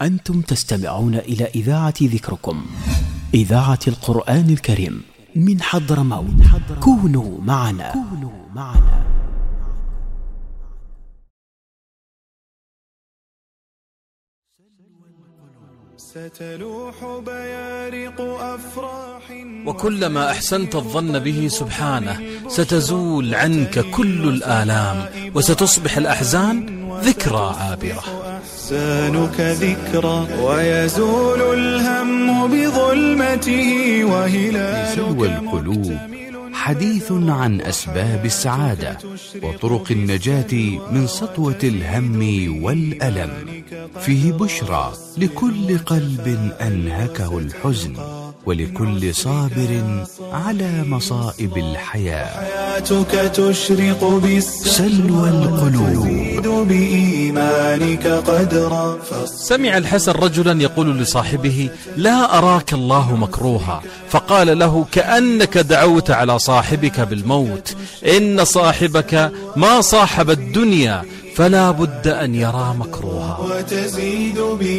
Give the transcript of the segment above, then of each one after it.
أنتم تستمعون إلى إذاعة ذكركم، إذاعة القرآن الكريم من حضرموت. كونوا معنا. ستلوح بيارق أفراح، وكلما أحسنت الظن به سبحانه ستزول عنك كل الآلام، وستصبح الأحزان ذكرى عابرة. أحسانك ذكرى ويزول الهم بظلمته، وهلالك سلوى القلوب، حديث عن أسباب السعادة وطرق النجاة من سطوة الهم والألم، فيه بشرى لكل قلب أنهكه الحزن، ولكل صابر على مصائب الحياة. حياتك تشرق سلوى القلوب بإيمانك قدرا. سمع الحسن رجلا يقول لصاحبه: لا أراك الله مكروها، فقال له: كأنك دعوت على صاحبك بالموت، إن صاحبك ما صاحب الدنيا، فلا بد أن يرى مكروها. وتزيد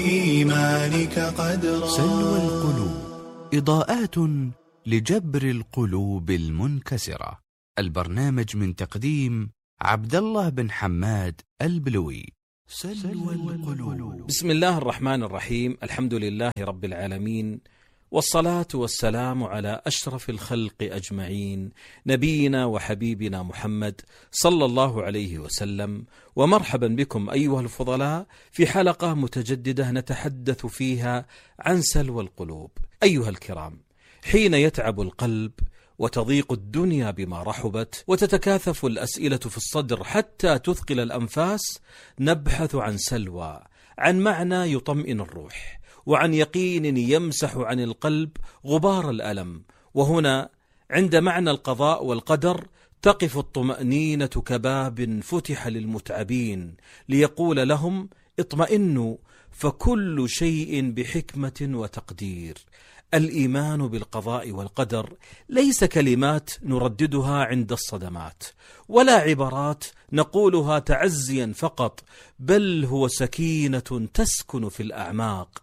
بإيمانك قدرا. سلوى القلوب، إضاءات لجبر القلوب المنكسرة. البرنامج من تقديم عبد الله بن حماد البلوي. سلوى القلوب. بسم الله الرحمن الرحيم، الحمد لله رب العالمين، والصلاة والسلام على أشرف الخلق أجمعين، نبينا وحبيبنا محمد صلى الله عليه وسلم. ومرحبا بكم أيها الفضلاء في حلقة متجددة نتحدث فيها عن سلوى القلوب. أيها الكرام، حين يتعب القلب وتضيق الدنيا بما رحبت وتتكاثف الأسئلة في الصدر حتى تثقل الأنفاس، نبحث عن سلوى، عن معنى يطمئن الروح، وعن يقين يمسح عن القلب غبار الألم. وهنا عند معنى القضاء والقدر تقف الطمأنينة كباب فتح للمتعبين ليقول لهم: اطمئنوا، فكل شيء بحكمة وتقدير. الإيمان بالقضاء والقدر ليس كلمات نرددها عند الصدمات، ولا عبارات نقولها تعزيا فقط، بل هو سكينة تسكن في الأعماق،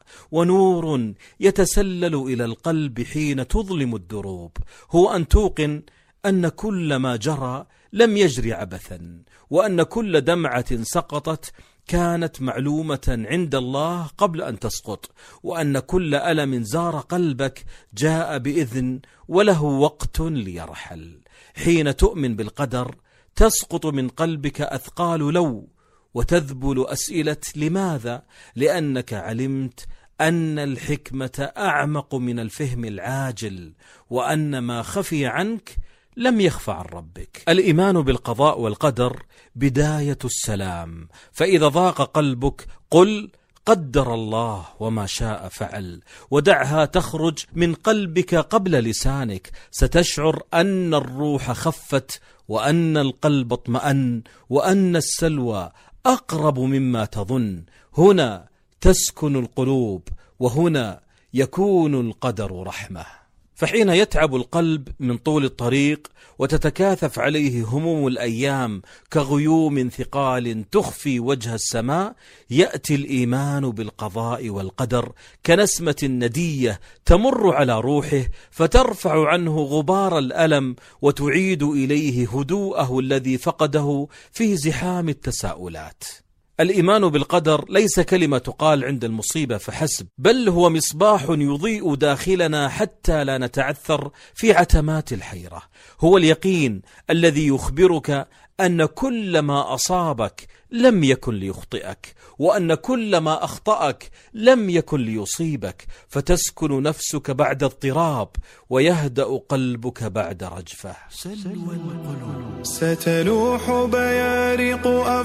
ونور يتسلل إلى القلب حين تظلم الدروب. هو أن توقن أن كل ما جرى لم يجري عبثا، وأن كل دمعة سقطت كانت معلومة عند الله قبل أن تسقط، وأن كل ألم زار قلبك جاء بإذن وله وقت ليرحل. حين تؤمن بالقدر تسقط من قلبك أثقال لو، وتذبل أسئلة لماذا، لأنك علمت أن الحكمة أعمق من الفهم العاجل، وأن ما خفي عنك لم يخفى عن ربك. الإيمان بالقضاء والقدر بداية السلام، فإذا ضاق قلبك قل: قدر الله وما شاء فعل، ودعها تخرج من قلبك قبل لسانك. ستشعر أن الروح خفت، وأن القلب اطمأن، وأن السلوى أقرب مما تظن. هنا تسكن القلوب، وهنا يكون القدر رحمة. فحين يتعب القلب من طول الطريق وتتكاثف عليه هموم الأيام كغيوم ثقال تخفي وجه السماء، يأتي الإيمان بالقضاء والقدر كنسمة ندية تمر على روحه، فترفع عنه غبار الألم وتعيد إليه هدوءه الذي فقده في زحام التساؤلات. الإيمان بالقدر ليس كلمة تقال عند المصيبة فحسب، بل هو مصباح يضيء داخلنا حتى لا نتعثر في عتمات الحيرة. هو اليقين الذي يخبرك أن كل ما أصابك لم يكن ليخطئك، وأن كل ما أخطأك لم يكن ليصيبك، فتسكن نفسك بعد اضطراب، ويهدأ قلبك بعد رجفة. سلوى القلوب. ستلوح بيارق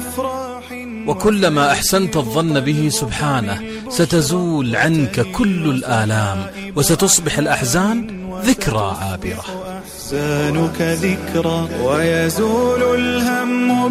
أفراح، وكلما أحسنت الظن به سبحانه ستزول عنك كل الآلام، وستصبح الأحزان ذكرى عابرة. أحسانك ذكرى ويزول الهم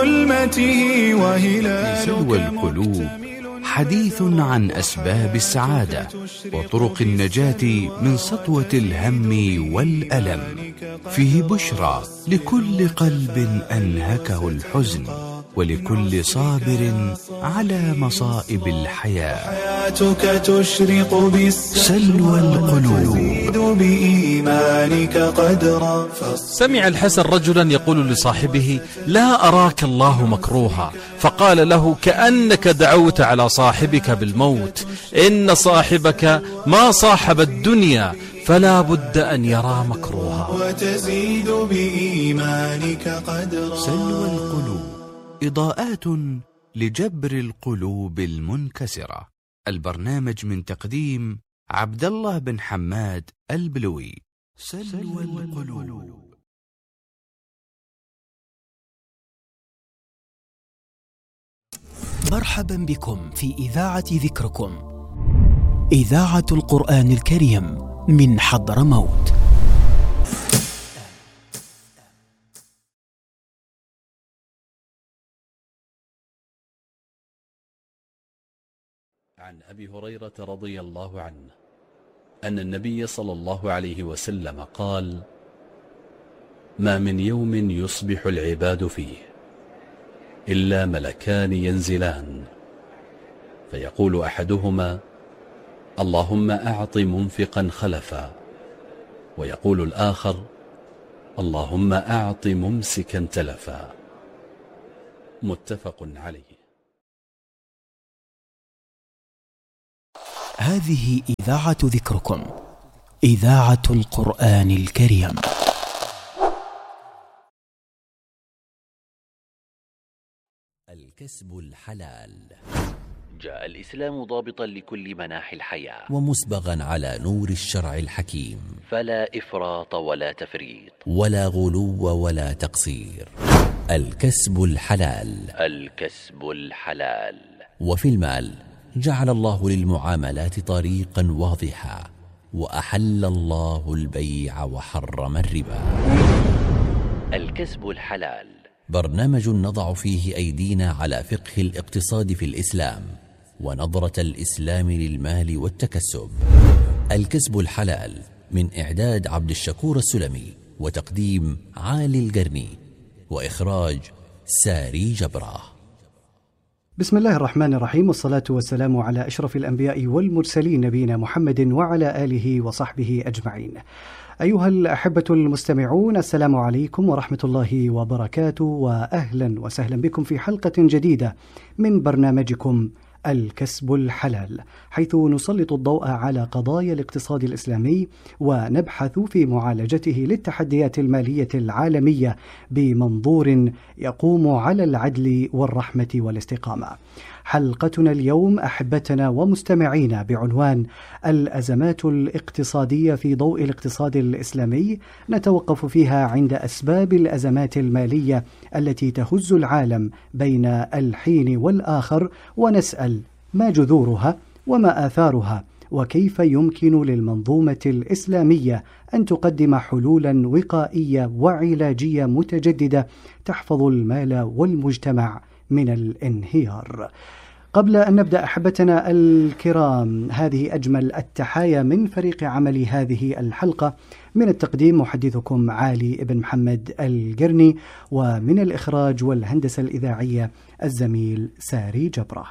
بظلمته، وهلالك سلوى القلوب، حديث عن أسباب السعادة وطرق النجاة من سطوة الهم والألم، فيه بشرى لكل قلب أنهكه الحزن، ولكل صابر على مصائب الحياة. حياتك تشرق سلوى القلوب. تزيد بإيمانك قدرا. سمع الحسن رجلا يقول لصاحبه: لا أراك الله مكروها، فقال له: كأنك دعوت على صاحبك بالموت، إن صاحبك ما صاحب الدنيا، فلا بد أن يرى مكروها. وتزيد بإيمانك قدرا. سلوى القلوب، إضاءات لجبر القلوب المنكسرة. البرنامج من تقديم عبد الله بن حماد البلوي. سلوى القلوب. مرحبا بكم في إذاعة ذكركم، إذاعة القرآن الكريم من حضرموت. عن أبي هريرة رضي الله عنه أن النبي صلى الله عليه وسلم قال: ما من يوم يصبح العباد فيه إلا ملكان ينزلان، فيقول أحدهما: اللهم أعط منفقا خلفا، ويقول الآخر: اللهم أعط ممسكا تلفا. متفق عليه. هذه إذاعة ذكركم، إذاعة القرآن الكريم. الكسب الحلال. جاء الإسلام ضابطا لكل مناحي الحياة ومسبغا على نور الشرع الحكيم، فلا إفراط ولا تفريط ولا غلو ولا تقصير. الكسب الحلال. الكسب الحلال. وفي المال جعل الله للمعاملات طريقا واضحا، وأحل الله البيع وحرم الربا. الكسب الحلال برنامج نضع فيه أيدينا على فقه الاقتصاد في الإسلام ونظرة الإسلام للمال والتكسب. الكسب الحلال من إعداد عبد الشكور السلمي، وتقديم عالي القرني، وإخراج ساري جبرة. بسم الله الرحمن الرحيم، والصلاة والسلام على أشرف الأنبياء والمرسلين، نبينا محمد وعلى آله وصحبه أجمعين. أيها الأحبة المستمعون، السلام عليكم ورحمة الله وبركاته، وأهلا وسهلا بكم في حلقة جديدة من برنامجكم الكسب الحلال، حيث نسلط الضوء على قضايا الاقتصاد الإسلامي ونبحث في معالجته للتحديات المالية العالمية بمنظور يقوم على العدل والرحمة والاستقامة. حلقتنا اليوم أحبتنا ومستمعينا بعنوان الأزمات الاقتصادية في ضوء الاقتصاد الإسلامي، نتوقف فيها عند أسباب الأزمات المالية التي تهز العالم بين الحين والآخر، ونسأل ما جذورها وما آثارها، وكيف يمكن للمنظومة الإسلامية أن تقدم حلولا وقائية وعلاجية متجددة تحفظ المال والمجتمع من الانهيار. قبل أن نبدأ أحبتنا الكرام، هذه أجمل التحايا من فريق عمل هذه الحلقة. من التقديم محدثكم عالي بن محمد القرني، ومن الإخراج والهندسة الإذاعية الزميل ساري جبرة.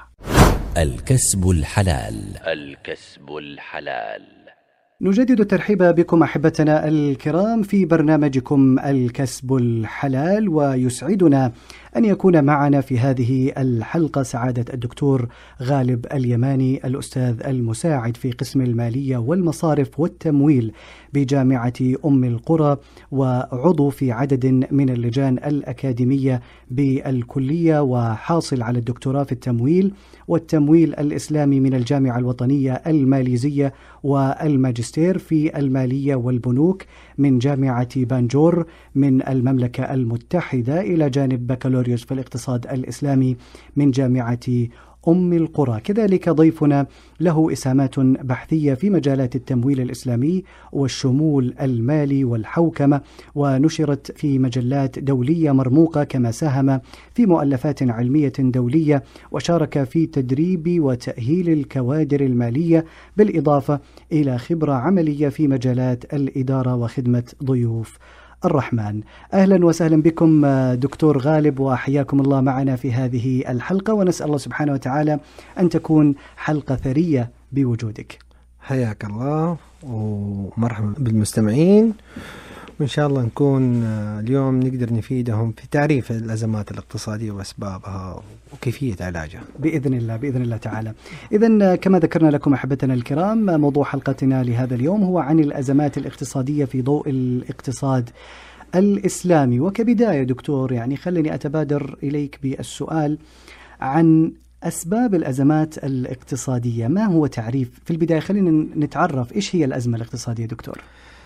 الكسب الحلال. الكسب الحلال. نجدد الترحيب بكم أحبتنا الكرام في برنامجكم الكسب الحلال، ويسعدنا أن يكون معنا في هذه الحلقة سعادة الدكتور غالب اليماني، الأستاذ المساعد في قسم المالية والمصارف والتمويل بجامعة أم القرى، وعضو في عدد من اللجان الأكاديمية بالكلية، وحاصل على الدكتوراه في التمويل والتمويل الإسلامي من الجامعة الوطنية الماليزية، والماجستير في المالية والبنوك من جامعة بانجور من المملكة المتحدة، إلى جانب بكالوريوس في الاقتصاد الإسلامي من جامعة أم القرى. كذلك ضيفنا له إسهامات بحثية في مجالات التمويل الإسلامي والشمول المالي والحوكمة، ونشرت في مجلات دولية مرموقة، كما ساهم في مؤلفات علمية دولية، وشارك في تدريب وتأهيل الكوادر المالية، بالإضافة إلى خبرة عملية في مجالات الإدارة وخدمة ضيوف الرحمن. أهلا وسهلا بكم دكتور غالب، وحياكم الله معنا في هذه الحلقة، ونسأل الله سبحانه وتعالى أن تكون حلقة ثرية بوجودك. حياك الله ومرحبا بالمستمعين، وإن شاء الله نكون اليوم نقدر نفيدهم في تعريف الأزمات الاقتصادية وأسبابها وكيفية علاجها بإذن الله تعالى. إذن كما ذكرنا لكم أحبتنا الكرام، موضوع حلقتنا لهذا اليوم هو عن الأزمات الاقتصادية في ضوء الاقتصاد الإسلامي. وكبداية دكتور، يعني خلني أتبادر إليك بالسؤال عن أسباب الأزمات الاقتصادية. ما هو تعريف في البداية؟ خلينا نتعرف إيش هي الأزمة الاقتصادية دكتور.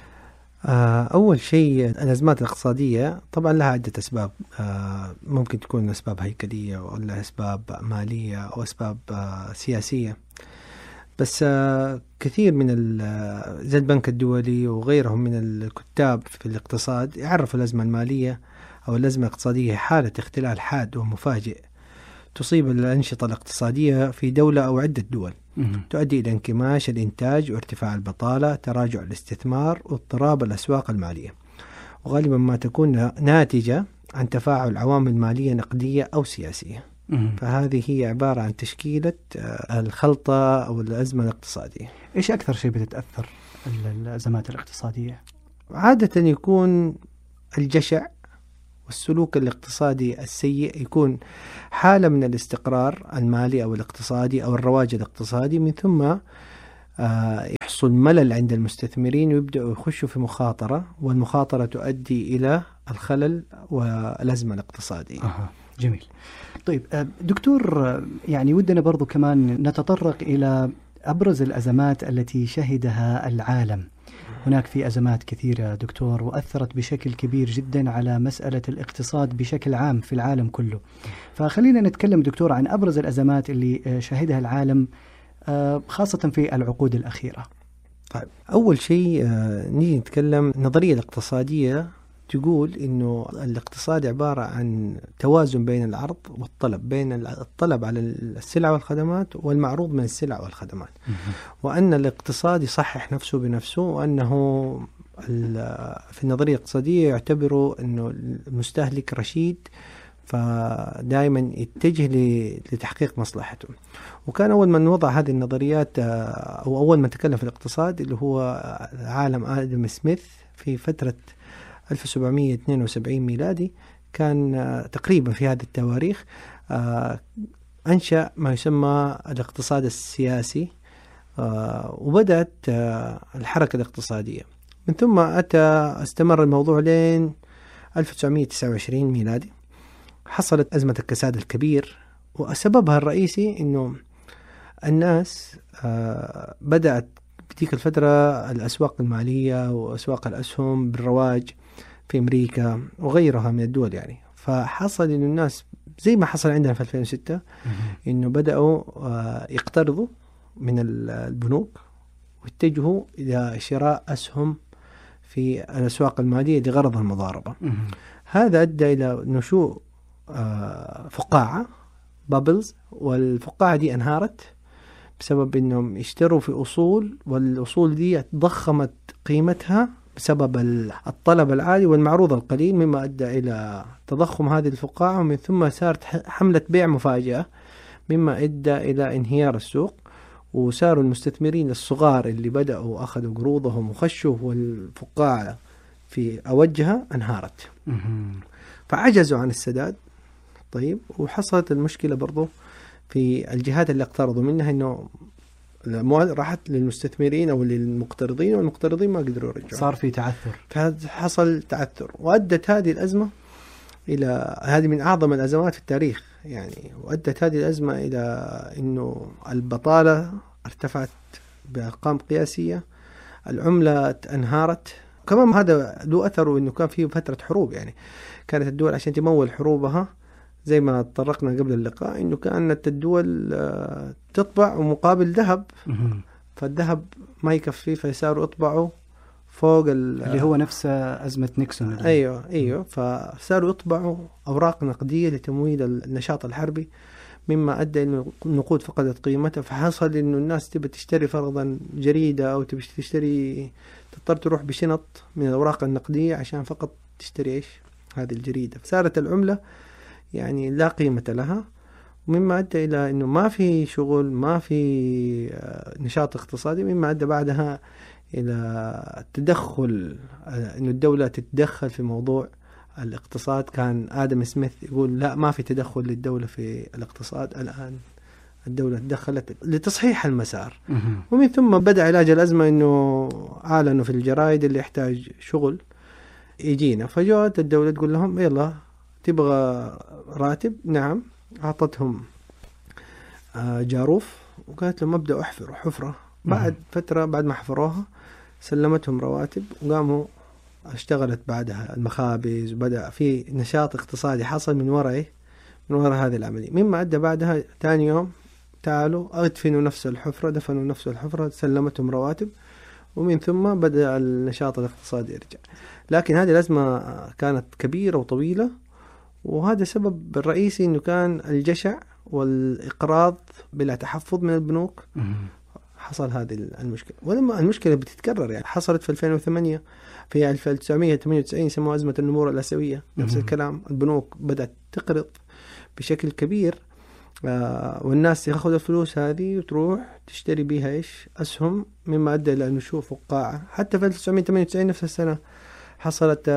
أول شيء الأزمات الاقتصادية طبعا لها عدة أسباب، ممكن تكون أسباب هيكلية ولا أسباب مالية أو أسباب سياسية، بس كثير من زي البنك الدولي وغيرهم من الكتاب في الاقتصاد يعرفوا الأزمة المالية أو الأزمة الاقتصادية حالة اختلال حاد ومفاجئ تصيب الأنشطة الاقتصادية في دولة أو عدة دول، تؤدي إلى انكماش الإنتاج وارتفاع البطالة، تراجع الاستثمار واضطراب الأسواق المالية، وغالبا ما تكون ناتجة عن تفاعل عوامل مالية نقدية أو سياسية. فهذه هي عبارة عن تشكيلة الخلطة أو الأزمة الاقتصادية. إيش أكثر شيء بتتأثر الأزمات الاقتصادية؟ عادة يكون الجشع والسلوك الاقتصادي السيء، يكون حالة من الاستقرار المالي أو الاقتصادي أو الرواج الاقتصادي، من ثم يحصل ملل عند المستثمرين ويبدأوا يخشوا في مخاطرة، والمخاطرة تؤدي إلى الخلل والأزمة الاقتصادية. جميل. طيب دكتور، يعني ودنا برضو كمان نتطرق إلى أبرز الأزمات التي شهدها العالم. هناك في أزمات كثيرة دكتور وأثرت بشكل كبير جدا على مسألة الاقتصاد بشكل عام في العالم كله، فخلينا نتكلم دكتور عن أبرز الأزمات اللي شهدها العالم خاصة في العقود الأخيرة. طيب، أول شيء نيجي نتكلم النظرية الاقتصادية تقول إنه الاقتصاد عبارة عن توازن بين العرض والطلب، بين الطلب على السلع والخدمات والمعروض من السلع والخدمات، وأن الاقتصاد يصحح نفسه بنفسه، وأنه في النظرية الاقتصادية يعتبروا إنه المستهلك رشيد، فدائما يتجه لتحقيق مصلحته. وكان أول من وضع هذه النظريات أو أول من تكلم في الاقتصاد اللي هو عالم آدم سميث في فترة 1772 ميلادي، كان تقريبا في هذه التواريخ أنشأ ما يسمى الاقتصاد السياسي، وبدأت الحركة الاقتصادية. من ثم استمر الموضوع لين 1929 ميلادي، حصلت أزمة الكساد الكبير، وسببها الرئيسي أنه الناس بدأت بتلك الفترة الأسواق المالية وأسواق الأسهم بالرواج في أمريكا وغيرها من الدول، يعني فحصل إنه الناس زي ما حصل عندنا في 2006 إنه بدأوا يقترضوا من البنوك واتجهوا إلى شراء أسهم في الأسواق المالية لغرض المضاربة. هذا أدى إلى نشوء فقاعة بابلز، والفقاعة دي انهارت بسبب إنهم يشتروا في أصول، والأصول دي ضخمت قيمتها بسبب الطلب العالي والمعروض القليل، مما أدى إلى تضخم هذه الفقاعة، ومن ثم صارت حملة بيع مفاجئة، مما أدى إلى انهيار السوق، وصاروا المستثمرين الصغار اللي بدأوا أخذوا قروضهم وخشوا والفقاعة في أوجها انهارت، فعجزوا عن السداد. طيب، وحصلت المشكلة برضو في الجهات اللي اقترضوا منها، إنه الأموال راحت للمستثمرين أو للمقترضين، والمقترضين ما قدروا يرجعوا، صار في تعثر، فحصل تعثر، وأدت هذه الأزمة إلى هذه من أعظم الأزمات في التاريخ يعني، وأدت هذه الأزمة إلى إنه البطالة ارتفعت بأرقام قياسية، العملة انهارت، كمان هذا له أثر إنه كان في فترة حروب، يعني كانت الدول عشان تمول حروبها زي ما تطرقنا قبل اللقاء إنه كانت الدول تطبع ومقابل ذهب، فالذهب ما يكفي، فيصاروا يطبعوا فوق اللي هو نفس أزمة نيكسون. أيوة، فصاروا يطبعوا أوراق نقدية لتمويل النشاط الحربي، مما أدى إنه النقود فقدت قيمتها، فحصل إنه الناس تبي تشتري فرضا جريدة أو تبي تشتري، تضطر تروح بشنط من الأوراق النقدية عشان فقط تشتري إيش هذه الجريدة. فصارت العملة يعني لا قيمة لها، ومما أدى إلى أنه ما في شغل، ما في نشاط اقتصادي، مما أدى بعدها إلى التدخل، أنه الدولة تتدخل في موضوع الاقتصاد. كان آدم سميث يقول لا، ما في تدخل للدولة في الاقتصاد. الآن الدولة تدخلت لتصحيح المسار. ومن ثم بدأ علاج الأزمة، أنه أعلنوا في الجرائد اللي يحتاج شغل يجينا. فجاءت الدولة تقول لهم يلا تبغى راتب؟ نعم. أعطتهم جاروف وقالت لهم أبدأ أحفر حفرة. بعد فترة بعد ما حفروها سلمتهم رواتب، وقاموا اشتغلت بعدها المخابز، وبدأ في نشاط اقتصادي حصل من وراء هذه العملية. مما أدى بعدها ثاني يوم تعالوا ادفنوا نفس الحفرة، دفنوا نفس الحفرة، سلمتهم رواتب، ومن ثم بدأ النشاط الاقتصادي يرجع. لكن هذه الأزمة كانت كبيرة وطويلة، وهذا السبب الرئيسي أنه كان الجشع والإقراض بلا تحفظ من البنوك. حصل هذه المشكلة، ولما المشكلة بتتكرر يعني حصلت في 2008، في 1998 يسموها أزمة النمور الآسيوية. نفس الكلام، البنوك بدأت تقرض بشكل كبير، والناس ياخذوا الفلوس هذه وتروح تشتري بيها إيش أسهم، مما أدى إلى نشوف وقاعة. حتى في 1998 نفس السنة حصلت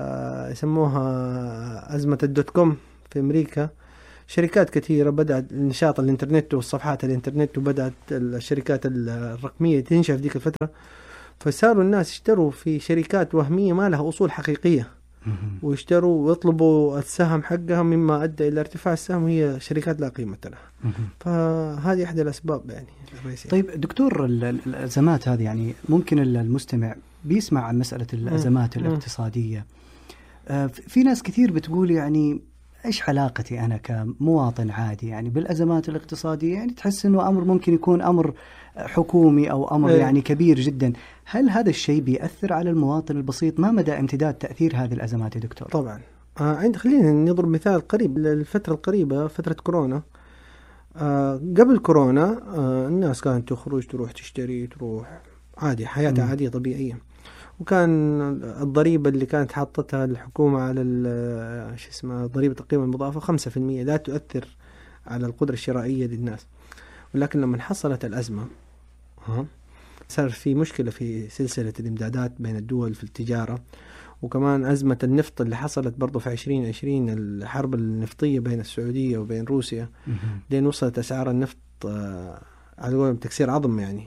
يسموها أزمة الدوت كوم في أمريكا. شركات كثيرة بدأت نشاط الإنترنت والصفحات الإنترنت، وبدأت الشركات الرقمية تنشأ في ذيك الفترة. فصاروا الناس يشتروا في شركات وهمية ما لها أصول حقيقية، ويشتروا ويطلبوا السهم حقها، مما أدى إلى ارتفاع السهم، وهي شركات لا قيمة لها. فهذه إحدى الأسباب يعني الرئيسية. طيب دكتور، الأزمات هذه يعني ممكن المستمع بيسمع عن مسألة الأزمات الاقتصادية، في ناس كثير بتقول يعني إيش علاقتي أنا كمواطن عادي يعني بالأزمات الاقتصادية؟ يعني تحس إنه أمر ممكن يكون أمر حكومي أو أمر يعني كبير جدا. هل هذا الشيء بيأثر على المواطن البسيط؟ ما مدى امتداد تأثير هذه الأزمات يا دكتور؟ طبعا خلينا نضرب مثال قريب. الفترة القريبة فترة كورونا. قبل كورونا الناس كانت تخرج تروح تشتري، تروح عادي، حياتها عادية طبيعية. وكان الضريبة اللي كانت حاطتها الحكومة على ضريبة القيمة المضافة 5%، لا تؤثر على القدرة الشرائية للناس. ولكن لما حصلت الأزمة صار في مشكلة في سلسلة الإمدادات بين الدول في التجارة. وكمان أزمة النفط اللي حصلت برضو في 2020، الحرب النفطية بين السعودية وبين روسيا، لين وصلت أسعار النفط على قولهم تكسير عظم يعني.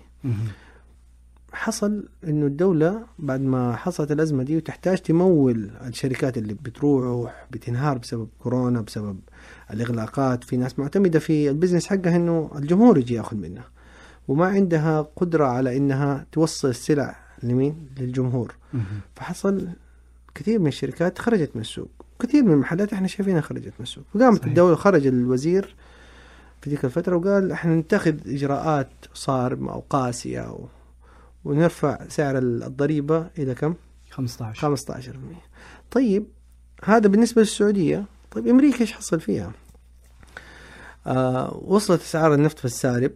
حصل إنه الدولة بعد ما حصلت الأزمة دي وتحتاج تمول الشركات اللي بتروح بتنهار بسبب كورونا، بسبب الإغلاقات. في ناس معتمدة في البزنس حقها إنه الجمهور يجي يأخذ منها، وما عندها قدرة على إنها توصل السلع للجمهور. فحصل كثير من الشركات خرجت من السوق، كثير من المحلات احنا شايفينها خرجت من السوق. وقامت الدولة، خرج الوزير في ذيك الفترة وقال احنا نتخذ إجراءات صارمة أو قاسية ونرفع سعر الضريبة إلى كم؟ 15%. طيب هذا بالنسبة للسعودية. طيب أمريكا إيش حصل فيها؟ وصلت أسعار النفط في السالب.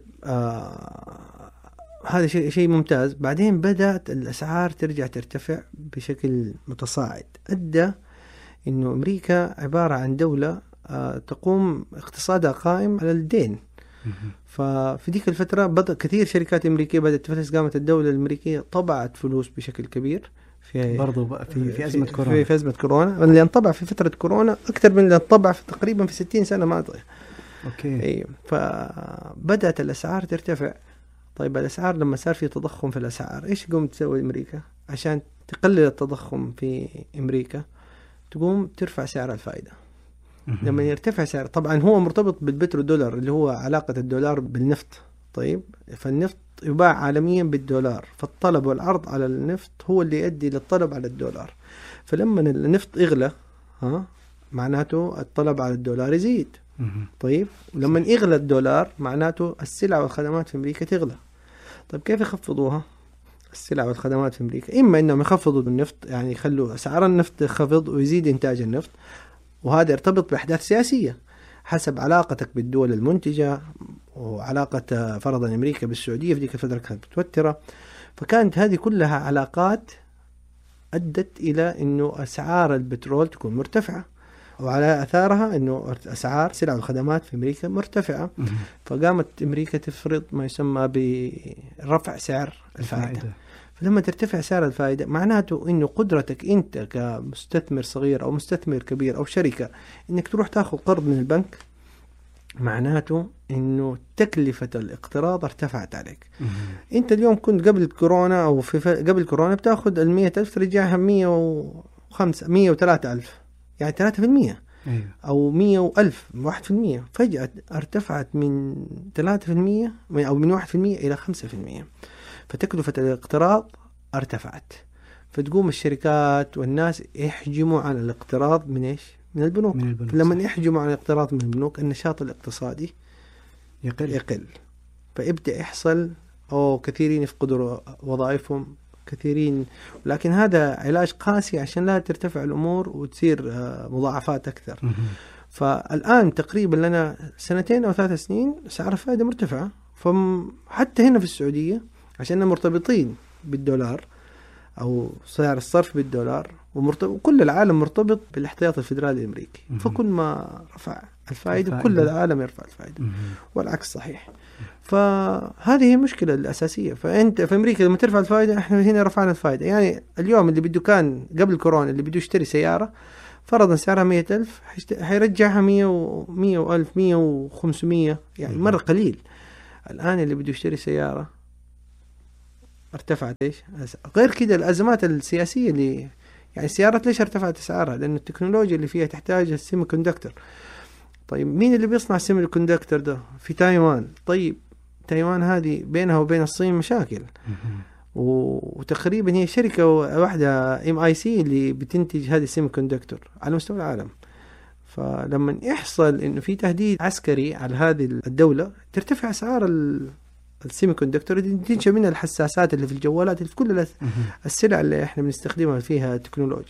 هذا شيء ممتاز. بعدين بدأت الأسعار ترجع ترتفع بشكل متصاعد، أدى إنه أمريكا عبارة عن دولة تقوم اقتصادها قائم على الدين. ففي ديك الفترة بدأ كثير شركات أمريكية بدأت تفلس. قامت الدولة الأمريكية طبعت فلوس بشكل كبير في برضو في أزمة كورونا. في أزمة كورونا اللي انطبع في فترة كورونا أكثر من اللي انطبع في تقريبا في 60 سنة ماضية. أوكي. فبدأت الأسعار ترتفع. طيب الأسعار لما صار في تضخم في الأسعار، إيش قوم تسوي أمريكا عشان تقلل التضخم في أمريكا؟ تقوم ترفع سعر الفائدة. لما يرتفع سعر، طبعا هو مرتبط بالبترودولار اللي هو علاقة الدولار بالنفط. طيب فالنفط يباع عالميا بالدولار، فالطلب والعرض على النفط هو اللي يؤدي للطلب على الدولار. فلما النفط يغلى معناته الطلب على الدولار يزيد. طيب لما يغلى الدولار معناته السلع والخدمات في أمريكا تغلى. طيب كيف يخفضوها السلع والخدمات في أمريكا؟ إما إنهم يخفضوا بالنفط، يعني يخلوا أسعار النفط يخفض ويزيد إنتاج النفط، وهذا يرتبط بأحداث سياسية حسب علاقتك بالدول المنتجة. وعلاقة فرضا أمريكا بالسعودية في ذيك الفترة كانت متوترة، فكانت هذه كلها علاقات أدت إلى أنه أسعار البترول تكون مرتفعة، وعلى أثارها أنه أسعار سلع والخدمات في أمريكا مرتفعة. فقامت أمريكا تفرض ما يسمى برفع سعر الفائدة. فلما ترتفع سعر الفائدة معناته أنه قدرتك أنت كمستثمر صغير أو مستثمر كبير أو شركة أنك تروح تأخذ قرض من البنك، معناته أنه تكلفة الاقتراض ارتفعت عليك. أنت اليوم كنت قبل كورونا أو قبل كورونا بتأخذ 100,000 ترجعها 103,000، يعني 3%. أو 100,000 1%. فجأة ارتفعت من 3% أو من 1% إلى 5%، فتكلفة الاقتراض ارتفعت. فتقوم الشركات والناس يحجموا عن الاقتراض من إيش؟ من البنوك. لما يحجموا عن الاقتراض من البنوك النشاط الاقتصادي يقل. فيبدأ يحصل كثيرين يفقدوا وظائفهم، كثيرين. لكن هذا علاج قاسي عشان لا ترتفع الأمور وتصير مضاعفات أكثر. فالآن تقريبا لنا 2 أو 3 سنين سعر الفائدة مرتفعة. فحتى هنا في السعودية عشان مرتبطين بالدولار أو سعر الصرف بالدولار، وكل العالم مرتبط بالاحتياط الفدرالي الأمريكي. فكل ما رفع الفائدة كل العالم يرفع الفائدة، والعكس صحيح. فهذه هي المشكلة الأساسية. فأنت في أمريكا لما ترفع الفائدة، إحنا هنا رفعنا الفائدة. يعني اليوم اللي بده كان قبل كورونا اللي بده يشتري سيارة فرضا سعرها 100,000 حيرجعها 100,000 100 و500، يعني مرة قليل. الآن اللي بده يشتري سيارة ارتفعت. إيش غير كده الأزمات السياسية اللي يعني السيارات ليش ارتفعت أسعارها؟ لأن التكنولوجيا اللي فيها تحتاج السيمي كوندكتور. طيب مين اللي بيصنع السيمي كوندكتور ده؟ في تايوان. طيب تايوان هذه بينها وبين الصين مشاكل، وتقريبا هي شركة واحدة MIC اللي بتنتج هذه السيمي كوندكتور على مستوى العالم. فلما يحصل إنه في تهديد عسكري على هذه الدولة ترتفع أسعار السيمي كوندكتور، تنشأ منها الحساسات اللي في الجوالات اللي في كل السلع اللي احنا بنستخدمها فيها تكنولوجيا.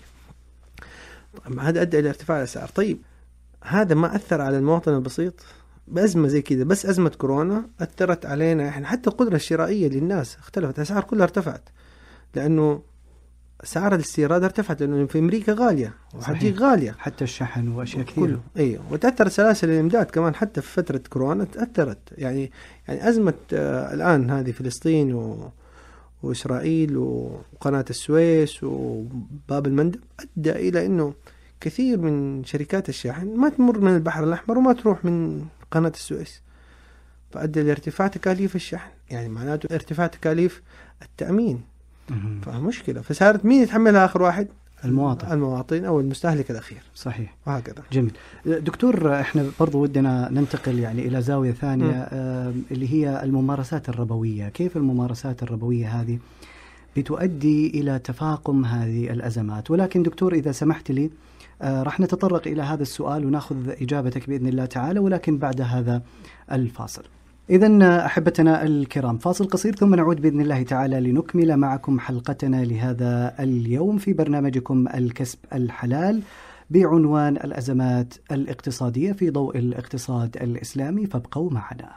هذا أدى إلى ارتفاع الأسعار. طيب هذا ما أثر على المواطن البسيط بأزمة زي كده؟ بس أزمة كورونا أثرت علينا احنا، حتى القدرة الشرائية للناس اختلفت، الأسعار كلها ارتفعت لأنه أسعار الاستيراد ارتفعت، لأنه في أمريكا غالية وحتى غالية، حتى الشحن وأشياء كثيرة. أيوة. وتأثر سلاسل الإمداد كمان حتى في فترة كورونا تأثرت. يعني أزمة الآن هذه فلسطين وإسرائيل وقناة السويس وباب المندب أدى إلى أنه كثير من شركات الشحن ما تمر من البحر الأحمر وما تروح من قناة السويس، فأدى لارتفاع تكاليف الشحن، يعني معناته ارتفاع تكاليف التأمين. فمشكلة. فصارت مين يتحملها آخر واحد؟ المواطن أو المستهلك الأخير. صحيح. وهكذا. جميل. دكتور، احنا برضو ودنا ننتقل يعني إلى زاوية ثانية اللي هي الممارسات الربوية. كيف الممارسات الربوية هذه بتؤدي إلى تفاقم هذه الأزمات؟ ولكن دكتور إذا سمحت لي راح نتطرق إلى هذا السؤال ونأخذ إجابتك بإذن الله تعالى، ولكن بعد هذا الفاصل. إذن أحبتنا الكرام، فاصل قصير ثم نعود بإذن الله تعالى لنكمل معكم حلقتنا لهذا اليوم في برنامجكم الكسب الحلال بعنوان الأزمات الاقتصادية في ضوء الاقتصاد الإسلامي، فابقوا معنا.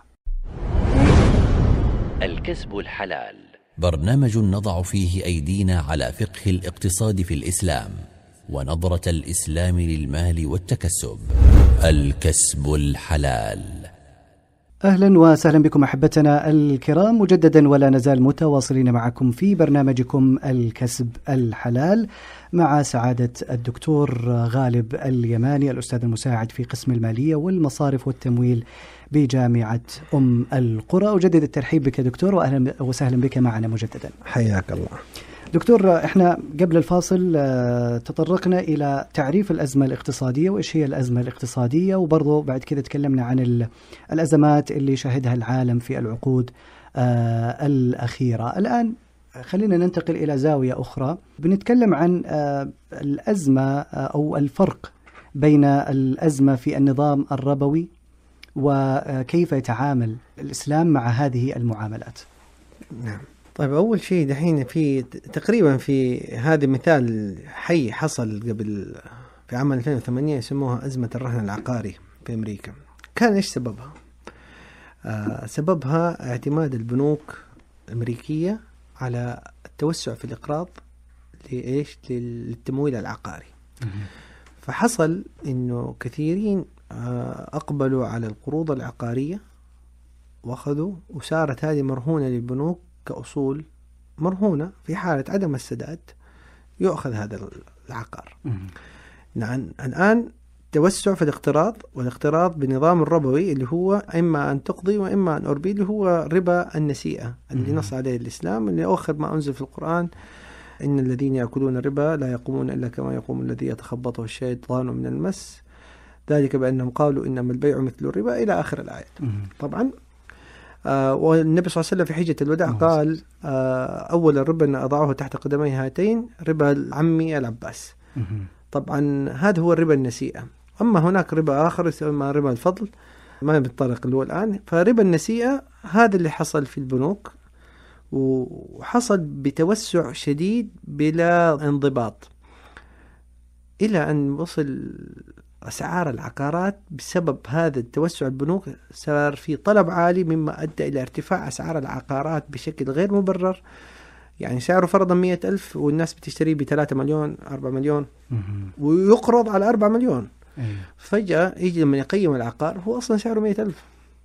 الكسب الحلال، برنامج نضع فيه أيدينا على فقه الاقتصاد في الإسلام ونظرة الإسلام للمال والتكسب. الكسب الحلال. أهلا وسهلا بكم أحبتنا الكرام مجددا، ولا نزال متواصلين معكم في برنامجكم الكسب الحلال مع سعادة الدكتور غالب اليماني، الأستاذ المساعد في قسم المالية والمصارف والتمويل بجامعة القرى. أجدد الترحيب بك دكتور، وأهلا وسهلا بك معنا مجددا. حياك الله دكتور. احنا قبل الفاصل تطرقنا إلى تعريف الأزمة الاقتصادية وإيش هي الأزمة الاقتصادية، وبرضو بعد كده تكلمنا عن الأزمات اللي شهدها العالم في العقود الأخيرة. الآن خلينا ننتقل إلى زاوية أخرى، بنتكلم عن الأزمة أو الفرق بين الأزمة في النظام الربوي وكيف يتعامل الإسلام مع هذه المعاملات. نعم. طيب أول شيء دحين في تقريبا في هذا مثال حي حصل قبل في عام 2008 يسموها أزمة الرهن العقاري في أمريكا. كان إيش سببها؟ سببها اعتماد البنوك الأمريكية على التوسع في الإقراض للتمويل العقاري. فحصل إنه كثيرين أقبلوا على القروض العقارية وأخذوا، وصارت هذه مرهونة للبنوك كأصول مرهونة، في حالة عدم السداد يؤخذ هذا العقار. الآن توسع في الاقتراض، والاقتراض بنظام الربوي اللي هو إما أن تقضي وإما أن أربي، اللي هو ربا النسيئة اللي نص عليه الإسلام، اللي أخذ ما أنزل في القرآن: إن الذين يأكلون الربا لا يقومون إلا كما يقوم الذي يتخبطه الشيطان من المس، ذلك بأنهم قالوا إنما البيع مثل الربا، إلى آخر الآية. طبعا والنبي صلى الله عليه وسلم في حجة الوداع قال: أول الربا أن أضعه تحت قدمي هاتين، ربا عمي العباس. طبعا هذا هو الربا النسيئة. أما هناك ربا آخر يسمى ربا الفضل، ما بالطريق اللي هو الآن. فربا النسيئة هذا اللي حصل في البنوك، وحصل بتوسع شديد بلا انضباط، إلى أن وصل أسعار العقارات بسبب هذا التوسع البنوك صار في طلب عالي، مما أدى إلى ارتفاع أسعار العقارات بشكل غير مبرر. يعني سعره فرضا 100,000 والناس بتشتريه ب3 مليون 4 مليون ويقرض على 4 مليون. فجأة يجي لما يقيم العقار هو أصلا سعره 100,000.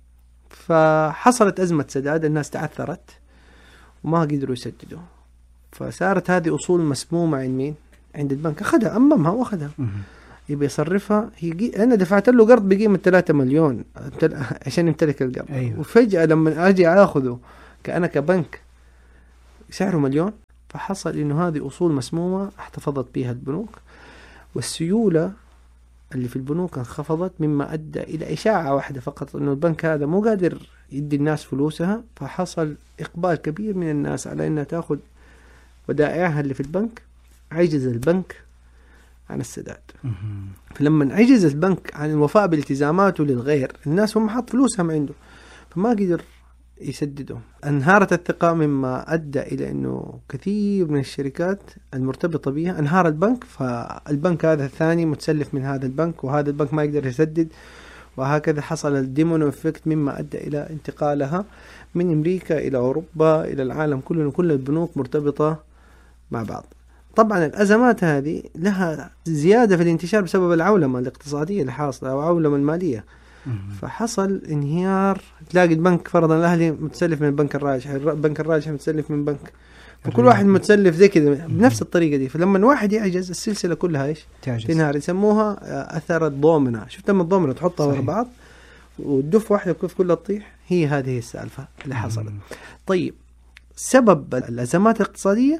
فحصلت أزمة سداد، الناس تعثرت وما قدروا يسددوا، فصارت هذه أصول مسمومة عند مين؟ عند البنك. أخذها، أممها وأخذها، يبي يصرفها. أنا دفعت له قرض بقيمة 3 مليون عشان يمتلك القرض. وفجأة لما أجي أخذه كأنا كبنك سعره مليون. فحصل إنه هذه أصول مسمومة احتفظت بها البنوك، والسيولة اللي في البنوك انخفضت، مما أدى إلى إشاعة واحدة فقط، إنه البنك هذا مو قادر يدي الناس فلوسها. فحصل إقبال كبير من الناس على إنها تأخذ ودائعها اللي في البنك. عجز البنك عن السداد. فلما عجز البنك عن الوفاء بالتزاماته للغير، الناس هم حط فلوسهم عنده فما قدر يسددوا. انهارت الثقة، مما أدى إلى أنه كثير من الشركات المرتبطة بها انهار البنك. فالبنك هذا الثاني متسلف من هذا البنك، وهذا البنك ما يقدر يسدد، وهكذا حصل الديمونو إفكت، مما أدى إلى انتقالها من أمريكا إلى أوروبا إلى العالم كله. كل البنوك مرتبطة مع بعض. طبعا الأزمات هذه لها زيادة في الانتشار بسبب العولمة الاقتصادية اللي حاصلة أو العولمة المالية. فحصل انهيار. تلاقي البنك فرضا الأهلي متسلف من البنك الراجح، البنك الراجح متسلف من بنك، فكل واحد متسلف زي كذا بنفس الطريقة دي. فلما واحد يعجز السلسلة كلها إيش تنهار. يسموها أثر الضومنة. شفت لما الضومنة تحطها ورا بعض والدف واحدة كيف كلها تطيح، هذه السالفة اللي حصلت. طيب، سبب الأزمات الاقتصادية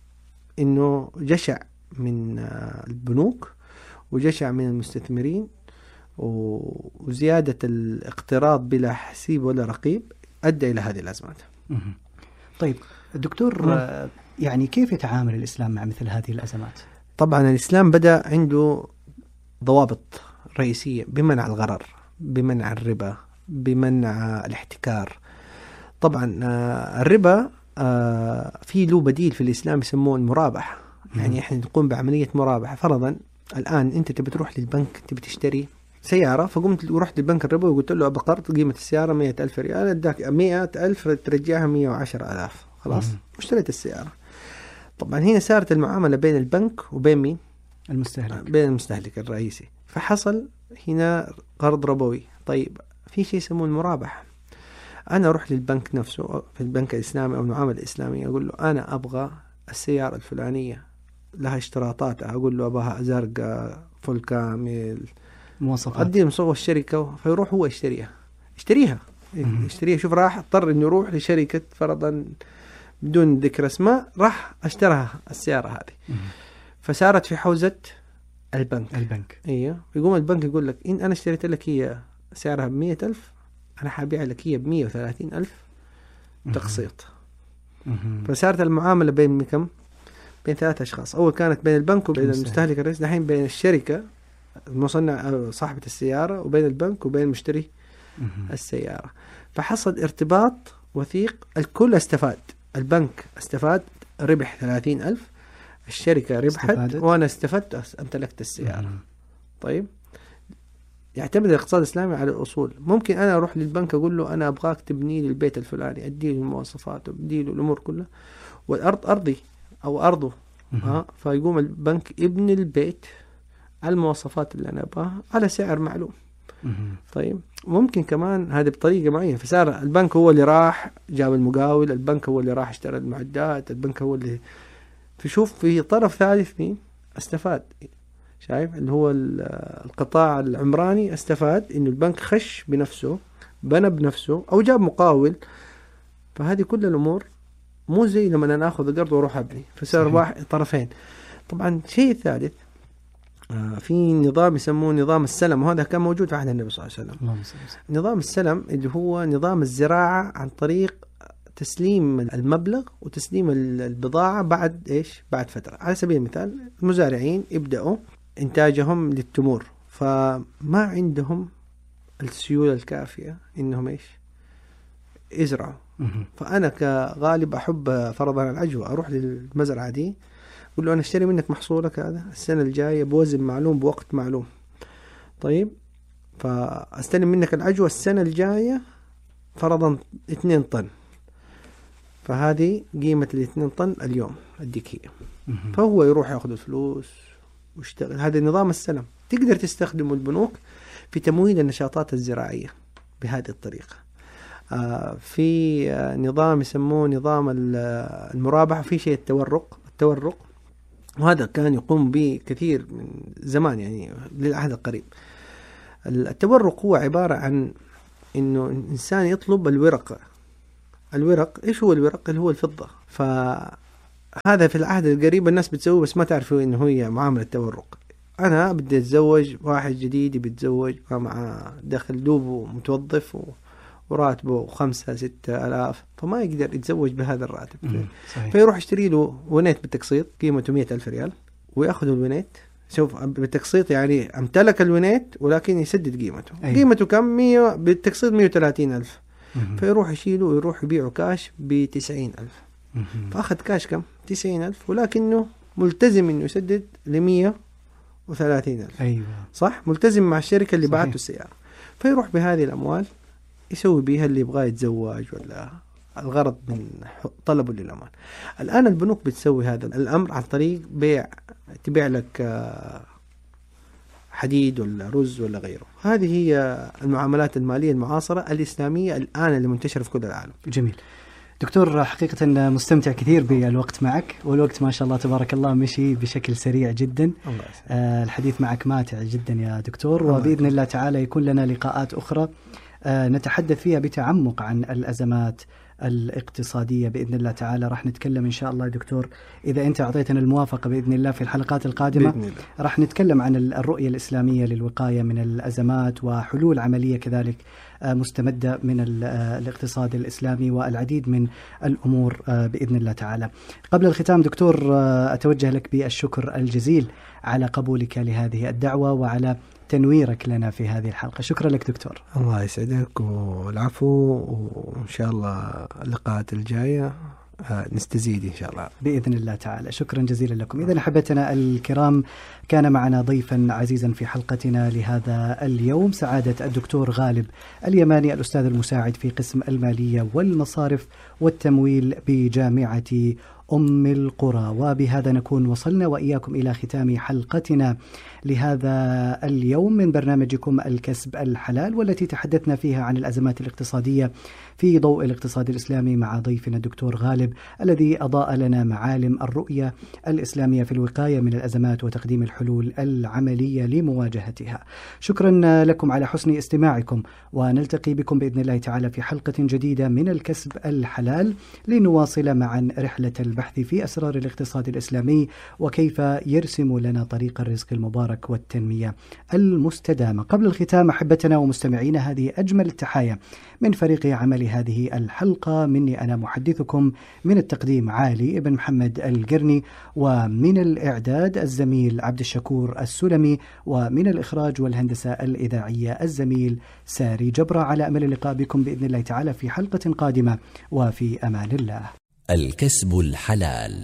إنه جشع من البنوك وجشع من المستثمرين وزيادة الاقتراض بلا حسيب ولا رقيب أدى إلى هذه الأزمات. طيب دكتور، يعني كيف يتعامل الإسلام مع مثل هذه الأزمات؟ طبعا الإسلام بدأ عنده ضوابط رئيسية بمنع الغرر، بمنع الربا، بمنع الاحتكار. طبعا الربا في له بديل في الإسلام يسموه المرابحة. يعني احنا نقوم بعملية مرابحة. فرضا الآن أنت تبي تروح للبنك تبي تشتري سيارة، فقمت ورحت للبنك الربوي وقلت له بقرض قيمة السيارة 100,000 ريال، اداك 100,000 ترجعها 110,000 خلاص واشتريت السيارة. طبعا هنا صارت المعاملة بين البنك وبين مين؟ المستهلك، بين المستهلك الرئيسي. فحصل هنا قرض ربوي. طيب في شيء يسموه المرابحة. أنا أروح للبنك نفسه في البنك الإسلامي أو المعاملة الإسلامية، أقول له أنا أبغى السيارة الفلانية لها اشتراطاتها، أقول له أبغاها زرقاء فل كامل مواصفات، أديه مصور الشركة، فيروح هو يشتريها. شوف راح اضطر إنه يروح لشركة فرضا بدون ذكر اسماء، راح اشتراها السيارة هذه. فصارت في حوزة البنك. ايوه، يقوم البنك يقول لك إن أنا اشتريت لك هي سعرها 100,000، أنا حابيع لك هي 130,000 تقسيط. فصارت المعاملة بين كم؟ بين 3 أشخاص. أول كانت بين البنك وبين المستهلك الرئيسي، الحين بين الشركة المصنع صاحبة السيارة وبين البنك وبين مشتري السيارة. فحصل ارتباط وثيق، الكل استفاد. البنك استفاد، ربح 30,000، الشركة ربحت، وأنا استفدت امتلكت السيارة. طيب، يعتمد الاقتصاد الإسلامي على الأصول. ممكن أنا أروح للبنك أقول له أنا أبغاك تبني لي البيت الفلاني، أدي له المواصفات وأدي له الأمور كلها، والأرض أرضي أو أرضه فيقوم البنك يبني البيت على المواصفات اللي أنا أبغاها على سعر معلوم. طيب ممكن كمان هذه بطريقة معينة، فصار البنك هو اللي راح جاب المقاول، البنك هو اللي راح اشترى المعدات، البنك هو اللي فشوف في طرف ثالث مين استفاد. شايف اللي هو القطاع العمراني استفاد إنه البنك خش بنفسه، بنى بنفسه، أو جاب مقاول. فهذه كل الأمور مو زي لما أنا أخذ القرض وأروح أبني، فصار واحد طرفين. طبعا شيء ثالث، في نظام يسموه نظام السلم، وهذا كان موجود في عهد النبي صلى الله عليه وسلم. نظام السلم اللي هو نظام الزراعة عن طريق تسليم المبلغ وتسليم البضاعة بعد إيش؟ بعد فترة. على سبيل المثال المزارعين يبدأوا إنتاجهم للتمور، فما عندهم السيولة الكافية إنهم إيش؟ يزرعوا. فأنا كغالب أحب فرضا العجوة أروح للمزرعة دي أقول له أنا أشتري منك محصولك هذا السنة الجاية بوزن معلوم بوقت معلوم. طيب فأستلم منك العجوة السنة الجاية فرضا 2 طن، فهذه قيمة 2 طن اليوم أديك هي. فهو يروح يأخذ الفلوس ويشتغل. هذا نظام السلم تقدر تستخدمه البنوك في تمويل النشاطات الزراعية بهذه الطريقة. في نظام يسموه نظام المرابحة، في شيء التورق، وهذا كان يقوم به كثير من زمان يعني للعهد القريب. التورق هو عبارة عن إنه إنسان يطلب الورق. إيش هو الورق؟ اللي هو الفضة. فهذا في العهد القريب الناس بتسويه بس ما تعرفوا إنه هي معاملة تورق. أنا بدي أتزوج، واحد جديد بيتزوج مع دخل دوبه متوظف وراتبه 5-6 آلاف، فما يقدر يتزوج بهذا الراتب. فيروح يشتري له ونيت بالتقسيط قيمته 100,000 ريال ويأخذ الونيت. شوف بالتقسيط يعني امتلك الونيت ولكن يسدد قيمته. قيمته كم؟ 100 بالتقسيط 130,000. فيروح يشيله ويروح يبيعه كاش ب90,000. فأخذ كاش كم؟ 90,000، ولكنه ملتزم إنه يسدد 130,000. أيوة صح، ملتزم مع الشركة اللي باعته السيارة. فيروح بهذه الأموال يسوي بيها اللي يبغاه يتزوج ولا الغرض من طلبه للأمان. الآن البنوك بتسوي هذا الأمر عن طريق تبيع لك حديد ولا رز ولا غيره. هذه هي المعاملات المالية المعاصرة الإسلامية الآن اللي منتشرة في كل العالم. جميل دكتور، حقيقة مستمتع كثير بالوقت معك، والوقت ما شاء الله تبارك الله مشي بشكل سريع جدا. الحديث معك ماتع جدا يا دكتور، وبإذن الله تعالى يكون لنا لقاءات أخرى نتحدث فيها بتعمق عن الأزمات الاقتصادية بإذن الله تعالى. راح نتكلم إن شاء الله يا دكتور إذا أنت أعطيتنا الموافقة بإذن الله في الحلقات القادمة راح نتكلم عن الرؤية الإسلامية للوقاية من الأزمات وحلول عملية كذلك مستمدة من الاقتصاد الإسلامي والعديد من الأمور بإذن الله تعالى. قبل الختام دكتور أتوجه لك بالشكر الجزيل على قبولك لهذه الدعوة وعلى تنويرك لنا في هذه الحلقة. شكرا لك دكتور. الله يسعدك والعفو، وإن شاء الله اللقاءات الجاية نستزيد إن شاء الله بإذن الله تعالى. شكرا جزيلا لكم. إذن أحبتنا الكرام، كان معنا ضيفا عزيزا في حلقتنا لهذا اليوم سعادة الدكتور غالب اليماني، الأستاذ المساعد في قسم المالية والمصارف والتمويل بجامعة أم القرى. وبهذا نكون وصلنا وإياكم إلى ختام حلقتنا لهذا اليوم من برنامجكم الكسب الحلال، والتي تحدثنا فيها عن الأزمات الاقتصادية في ضوء الاقتصاد الإسلامي مع ضيفنا الدكتور غالب الذي أضاء لنا معالم الرؤية الإسلامية في الوقاية من الأزمات وتقديم الحلول العملية لمواجهتها. شكرا لكم على حسن استماعكم، ونلتقي بكم بإذن الله تعالى في حلقة جديدة من الكسب الحلال لنواصل معا رحلة البحث في أسرار الاقتصاد الإسلامي وكيف يرسم لنا طريق الرزق المبارك والتنمية المستدامة. قبل الختام أحبتنا ومستمعينا، هذه أجمل التحايا من فريق عمل هذه الحلقة. مني أنا محدثكم، من التقديم علي بن محمد القرني، ومن الإعداد الزميل عبد الشكور السلمي، ومن الإخراج والهندسة الإذاعية الزميل ساري جبرة. على أمل اللقاء بكم بإذن الله تعالى في حلقة قادمة، وفي أمان الله. الكسب الحلال.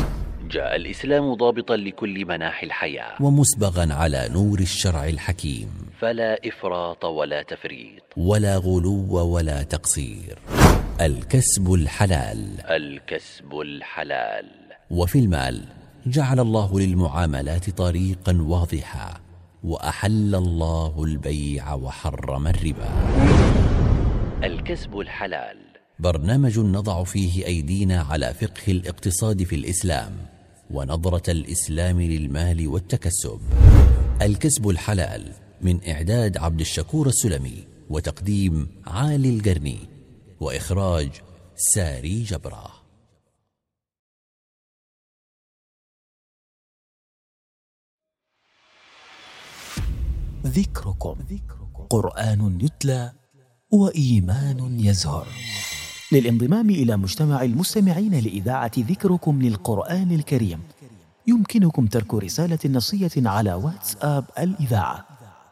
جاء الإسلام ضابطا لكل مناحي الحياة ومسبغا على نور الشرع الحكيم، فلا إفراط ولا تفريط ولا غلو ولا تقصير. الكسب الحلال. الكسب الحلال. وفي المال جعل الله للمعاملات طريقا واضحا، وأحل الله البيع وحرم الربا. الكسب الحلال برنامج نضع فيه أيدينا على فقه الاقتصاد في الإسلام ونظرة الإسلام للمال والتكسب. الكسب الحلال من إعداد عبد الشكور السلمي وتقديم عالي القرني وإخراج ساري جبرة. ذكركم قرآن يتلى وإيمان يزهر. للانضمام إلى مجتمع المستمعين لإذاعة ذكركم للقرآن الكريم يمكنكم ترك رسالة نصية على واتساب الإذاعة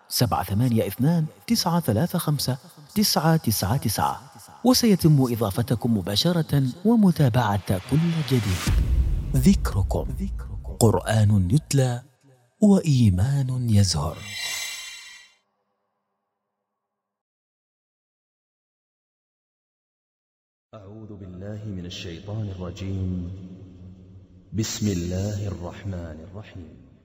782-935-999، وسيتم إضافتكم مباشرة ومتابعة كل جديد. ذكركم قرآن يتلى وإيمان يزهر. أعوذ بالله من الشيطان الرجيم. بسم الله الرحمن الرحيم.